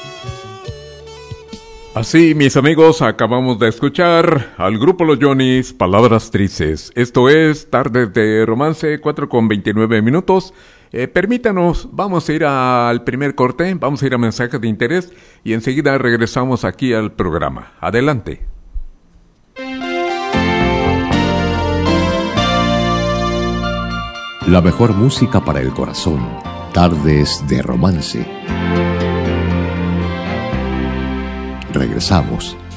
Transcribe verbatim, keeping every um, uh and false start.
Así, mis amigos, acabamos de escuchar al grupo Los Johnny's, Palabras Tristes. Esto es Tardes de Romance, cuatro con veintinueve minutos. Eh, permítanos, vamos a ir al primer corte, vamos a ir a mensajes de interés y enseguida regresamos aquí al programa. Adelante. La mejor música para el corazón. Tardes de Romance. Regresamos.